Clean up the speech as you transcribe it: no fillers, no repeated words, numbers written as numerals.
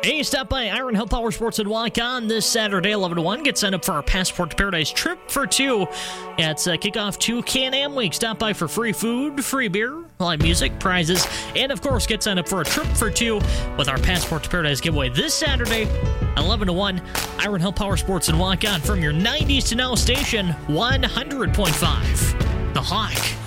Hey, stop by Iron Hill Power Sports and Walk On this Saturday, 11 to 1. Get signed up for our Passport to Paradise trip for two. Yeah, it's kickoff to Can-Am Week. Stop by for free food, free beer, live music, prizes, and of course, get signed up for a trip for two with our Passport to Paradise giveaway this Saturday, 11 to 1. Iron Hill Power Sports and Walk On from your 90s to now station, 100.5. The Hawk.